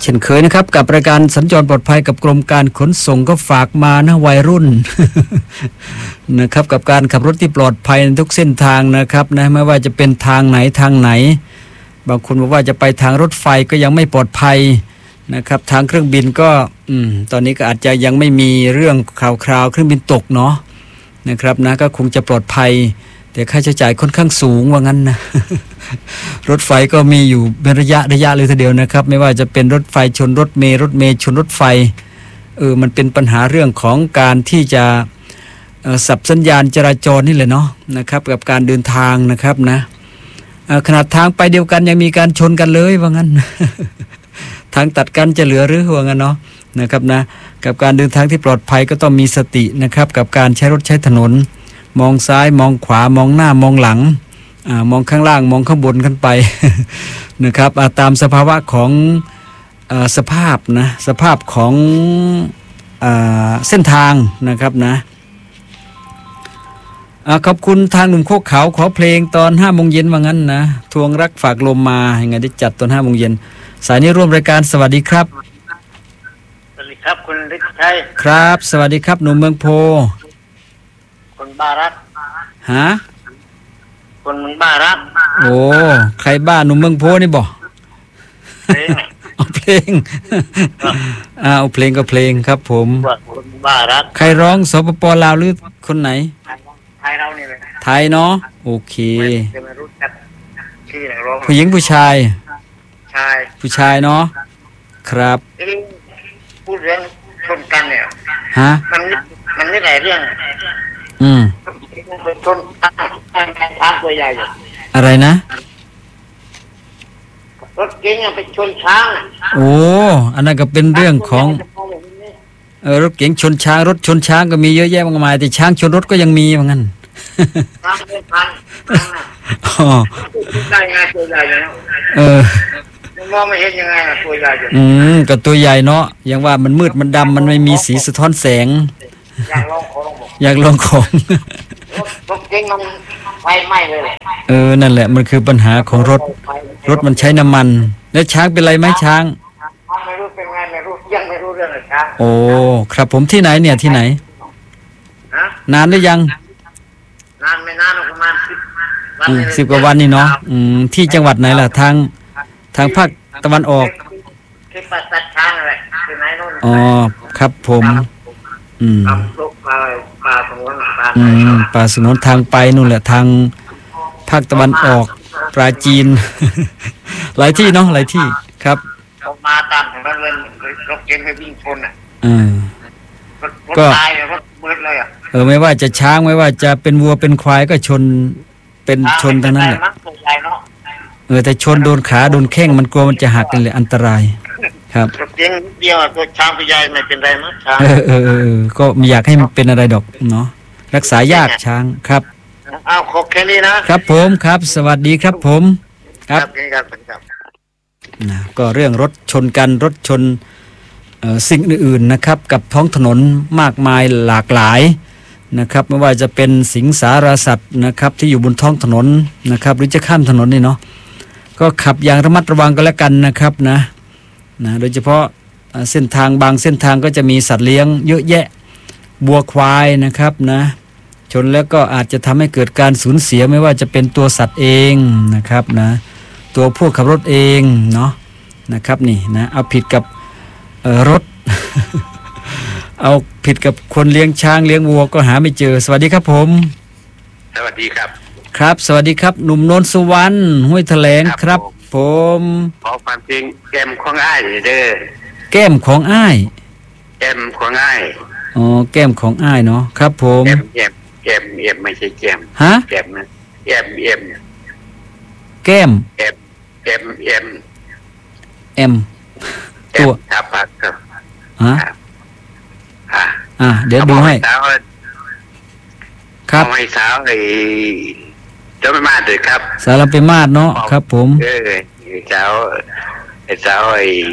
เช่นเคยนะครับกับรายการสัญจรปลอดภัยกับกรมการขนส่งก็ฝากมานะวัยรุ่น นะครับกับการขับรถที่ปลอดภัยในทุกเส้นทางนะครับนะไม่ว่าจะเป็นทางไหนบางคนบอกว่าจะไปทางรถไฟก็ยังไม่ปลอดภัยนะครับทางเครื่องบินก็ตอนนี้ก็อาจจะยังไม่มีเรื่องข่าวคราวเครื่องบินตกเนาะนะครับนะก็คงจะปลอดภัยแต่ค่าใช้จ่ายค่อนข้างสูงว่างั้นนะ รถไฟก็มีอยู่เป็นระยะเลยทีเดียวนะครับไม่ว่าจะเป็นรถไฟชนรถเมล์ชนรถไฟมันเป็นปัญหาเรื่องของการที่จะสับสัญญาณจราจรนี่แหละเนาะนะครับกับการเดินทางนะครับนะขนาดทางไปเดียวกันยังมีการชนกันเลยว่างั้น ทางตัดกันจะเหลือหรือว่างั้นเนาะนะครับนะกับการเดินทางที่ปลอดภัยก็ต้องมีสตินะครับกับการใช้รถใช้ถนนมองซ้ายมองขวามองหน้ามองหลังมองข้างล่างมองข้างบนขึ้นไป นะครับตามสภาวะของสภาพของเส้นทางนะครับนะขอบคุณทางหนุ่มโคกเขาขอเพลงตอน 5 โมงเย็นว่างั้นนะทวงรักฝากลมมายังไงได้จัดตอน 5 โมงเย็นสายนี้ร่วมรายการสวัสดีครับสวัสดีครับคุณฤทธิ์ชัยครับสวัสดีครับหนุ่มเมืองโพคนบ้ารักฮะคนมันบ้ารักโอ้ใครบ้าหนุ่มเมืองโพนี่บอกเอาเพลงเอาเพลงก็เพลงครับผมคนบ้ารักใครร้องสปป.ลาวหรือคนไหนไทยเรานี่เลยไทยเนาะโอเคไม่รู้จักชื่อนักร้องผู้หญิงผู้ชายผู้ชายเนาะครับพูดเรื่องชนกันเนี่ยฮะมันไม่หลายเรื่องเป็นชนช้างตัวใหญ่อะไรนะรถเก๋งไปชนช้างโอ้อันนั้นก็เป็นเรื่องของรถเก๋งชนช้างรถชนช้างก็มีเยอะแยะมากมายแต่ช้างชนรถก็ยังมีเหมือนกันช้างไม่ทันได้ไงตัวใหญ่แล้วมองไม่เห็นยังไงตัวใหญ่ก็ตัวใหญ่เนาะยังว่ามันมืดมันดำมันไม่มีสีสะท้อนแสงอยากลองของรถเก๋งมันไฟไหม้เลยนั่นแหละมันคือปัญหาของรถมันใช้น้ำมันแล้วช้างเป็นไรไหมช้างไม่รู้เป็นไงไม่รู้ยังไม่รู้เรื่องเลยช้างโอ้ครับผมที่ไหนเนี่ยที่ไหนนานหรือยังนานไม่นานประมาณ 10 กว่าวันนี่เนาะที่จังหวัดไหนล่ะทางภาคตะวันออกที่ป่าสัตว์ช้างอะไรที่ไหนนู่นอ๋อครับผมป่าสงวนป่าสงวนทางไปนู่นแหละทางภาคตะวันออกปราจีนหลายที่เนาะหลายที่ครับออกมาตามถนนเลยรถเก๋งไปวิ่งชนก็ตายรถมืดเลยไม่ว่าจะช้างไม่ว่าจะเป็นวัวเป็นควายก็ชนทั้งนั้นแหละแต่ชนโดนขาโดนแข้งมันกลัวมันจะหักกันเลยอันตรายครับรถเก๋งเดียวตัวช้างตัวใหญ่ไม่เป็นไรมั้งช้างก็ไม่อยากให้มันเป็นอะไรดอกเนาะรักษายากช้างครับขอบแค่นี้นะครับผมครับสวัสดีครับผมครับก็เรื่องรถชนกันรถชนสิ่งอื่นๆนะครับกับท้องถนนมากมายหลากหลายนะครับไม่ว่าจะเป็นสิงสารสัตว์นะครับที่อยู่บนท้องถนนนะครับหรือจะข้ามถนนนี่เนาะก็ขับอย่างระมัดระวังกันแล้วกันนะครับนะโดยเฉพาะเส้นทางบางเส้นทางก็จะมีสัตว์เลี้ยงเยอะแยะวัวควายนะครับนะชนแล้วก็อาจจะทำให้เกิดการสูญเสียไม่ว่าจะเป็นตัวสัตว์เองนะครับนะตัวผู้ขับรถเองเนาะนะครับนี่นะเอาผิดกับรถ เอาผิดกับคนเลี้ยงช้างเลี้ยงวัวก็หาไม่เจอสวัสดีครับผมสวัสดีครับครับสวัสดีครับหนุ่มโนนสุวรรณห้วยแถลงครับผมขอฟังเพลงแก้มของอ้ายเด้อแก้มของอ้ายแก้มของอ้ายอ๋อแก้มของอ้ายเนาะครับผมแก้มไม่ใช่แก้มฮะแก้มนะแก้มแก้มตัวครับครับฮะเดี๋ยวดูให้ครับให้สาวจะไม่มาเลยครับสาวไปมาดเนาะครับผมสาวสาว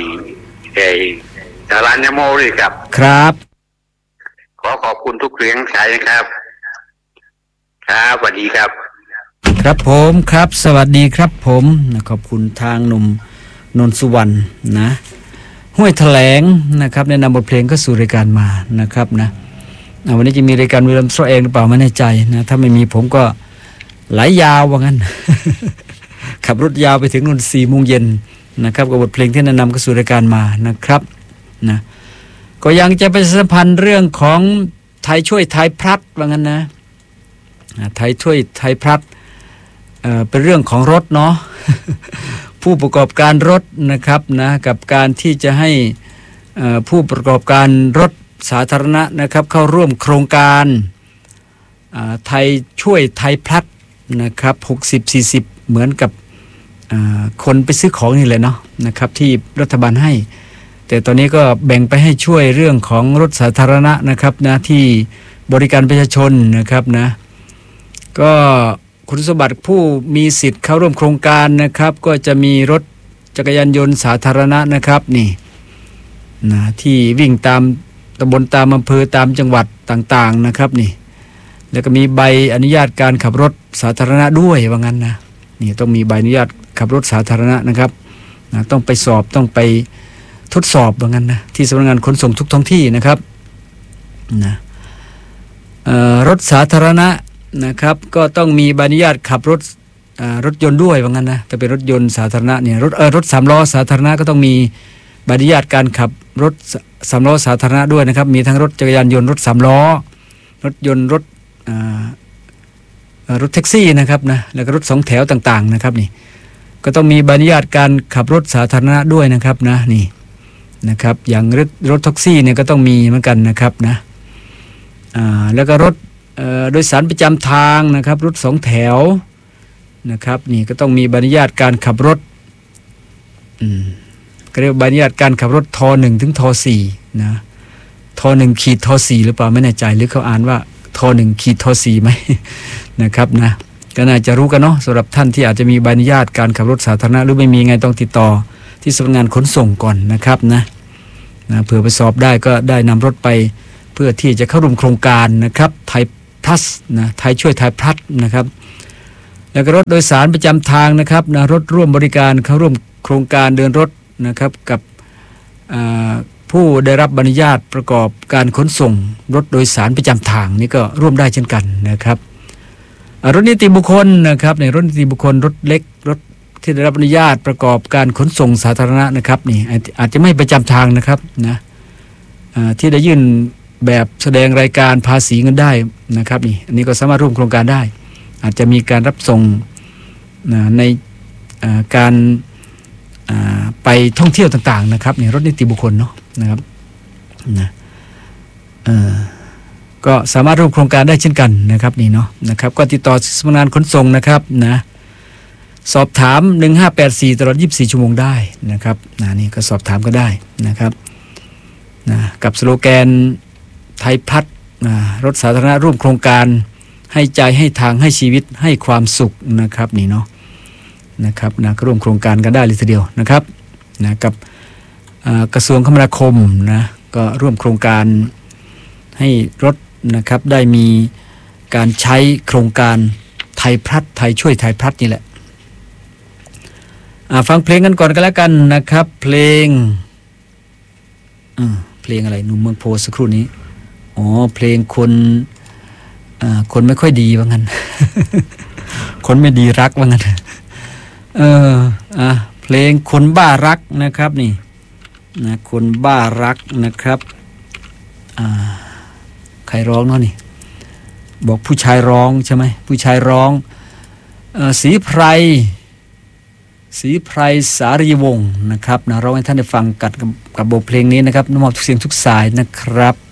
สาวร้านยาโมเลยครับครับขอบคุณทุกเสียงสายนะครับครับสวัสดีครับครับผมครับสวัสดีครับผมขอบคุณทางหนุ่มนนสุวรรณนะห้วยแถลงนะครับแนะนำบทเพลงก็สู่รายการมานะครับนะวันนี้จะมีรายการวิลล์มโซเองหรือเปล่าไม่แน่ใจนะถ้าไม่มีผมก็ไหลยาวว่างั้น ขับรถยาวไปถึงนู่น4 โมงเย็นนะครับกับบทเพลงที่แนะนำก็สู่รายการมานะครับนะก็ยังจะไปสัมพันธ์เรื่องของไทยช่วยไทยพลัดว่างั้นนะไทยช่วยไทยพลัดเป็นเรื่องของรถเนาะ ผู้ประกอบการรถนะครับนะกับการที่จะให้ผู้ประกอบการรถสาธารณะนะครับเข้าร่วมโครงการไทยช่วยไทยพลัดนะครับ60-40เหมือนกับคนไปซื้อของนี่เลยเนาะนะครับที่รัฐบาลให้แต่ตอนนี้ก็แบ่งไปให้ช่วยเรื่องของรถสาธารณะนะครับนะที่บริการประชาชนนะครับนะก็คุณสมบัติผู้มีสิทธิ์เข้าร่วมโครงการนะครับก็จะมีรถจักรยานยนต์สาธารณะนะครับนี่นะที่วิ่งตามตำบลตามอำเภอตามจังหวัดต่างๆนะครับนี่แล้วก็มีใบอนุญาตการขับรถสาธารณะด้วยว่างั้นนะนี่ต้องมีใบอนุญาตขับรถสาธารณะนะครับนะต้องไปสอบต้องไปทดสอบว่างั้นนะที่สำนักงานขนส่งทุกท้องที่นะครับนะรถสาธารณะนะครับก็ต้องมีใบอนุญาตขับรถยนต์ด้วยว่างั้นนะแต่เป็นรถยนต์สาธารณะเนี่ยรถ3 ล้อสาธารณะก็ต้องมีใบอนุญาตการขับรถ3 ล้อสาธารณะด้วยนะครับมีทั้งรถจักรยานยนต์รถ3 ล้อรถยนต์รถแท็กซี่นะครับนะแล้วก็รถ2 แถวต่างๆนะครับนี่ก็ต้องมีใบอนุญาตการขับรถสาธารณะด้วยนะครับนะนี่นะครับอย่างรถแท็กซี่เนี่ยก็ต้องมีเหมือนกันนะครับนะแล้วก็รถโดยสารประจำทางนะครับรถ2 แถวนะครับนี่ก็ต้องมีใบอนุญาตการขับรถก็เรียกใบอนุญาตการขับรถท1ถึงท4นะท1ขีดท4หรือเปล่าไม่แน่ใจหรือเขาอ่านว่าท1ขีดท4ไหม นะครับนะก็น่าจะรู้กันเนาะสำหรับท่านที่อาจจะมีใบอนุญาตการขับรถสาธารณะหรือไม่มีไงต้องติดต่อที่สำนักงานขนส่งก่อนนะครับนะเผื่อไปสอบได้ก็ได้นำรถไปเพื่อที่จะเข้าร่วมโครงการนะครับไทยพลัสนะไทยช่วยไทยพลัสนะครับแล้วก็รถโดยสารประจำทางนะครับนะรถร่วมบริการเข้าร่วมโครงการเดินรถนะครับกับผู้ได้รับอนุญาตประกอบการขนส่งรถโดยสารประจำทางนี่ก็ร่วมได้เช่นกันนะครับรถนิติบุคคลนะครับในรถนิติบุคคลรถเล็กรถที่ได้รับอนุญาตประกอบการขนส่งสาธารณะนะครับนี่อาจจะไม่ประจำทางนะครับนะที่ได้ยื่นแบบแสดงรายการภาษีเงินได้นะครับนี่อันนี้ก็สามารถร่วมโครงการได้อาจจะมีการรับส่งในการไปท่องเที่ยวต่างๆนะครับนี่รถนิติบุคคลเนาะนะครับนะก็สามารถร่วมโครงการได้เช่นกันนะครับนี่เนาะนะครับก็ติดต่อสำนักงานขนส่งนะครับนะสอบถาม1584ตลอด24 ชั่วโมงได้นะครับนี่ก็สอบถามก็ได้นะครับนะกับสโลแกนไทยพลัดรถสาธารณะร่วมโครงการให้ใจให้ทางให้ชีวิตให้ความสุขนะครับนี่เนาะนะครับนะก็ร่วมโครงการกันได้เลยทีเดียวนะครับนะกับกระทรวงคมนาคมนะก็ร่วมโครงการให้รถนะครับได้มีการใช้โครงการไทยพลัดไทยช่วยไทยพลัดนี่แหละฟังเพลงกันก่อนกันแล้วกันนะครับเพลงอะไรหนุ่มเมืองโพสักครู่นี้เพลงคนไม่ค่อยดีว่างั้น คนไม่ดีรักว่างั้นเพลงคนบ้ารักนะครับนี่นะคนบ้ารักนะครับใครร้องเนาะนี่บอกผู้ชายร้องใช่ไหมผู้ชายร้องศรีไพรสารีวงศ์นะครับนะร้องให้ท่านได้ฟังกับบทเพลงนี้นะครับน้อมทุกเสียงทุกสายนะครับ